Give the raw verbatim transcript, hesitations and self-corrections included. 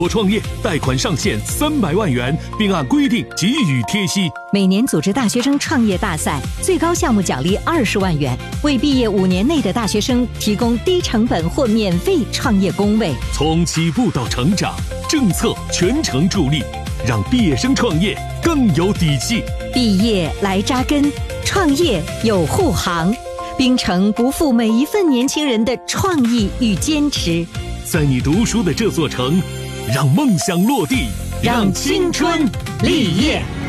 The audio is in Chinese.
我创业贷款上限三百万元，并按规定给予贴息。 每年组织大学生创业大赛，最高项目奖励二十万元，为毕业五年内的大学生提供低成本或免费创业工位。 从起步到成长，政策全程助力，让毕业生创业更有底气。 毕业来扎根，创业有护航。冰城不负每一份年轻人的创意与坚持。 在你读书的这座城，让梦想落地，让青春立业。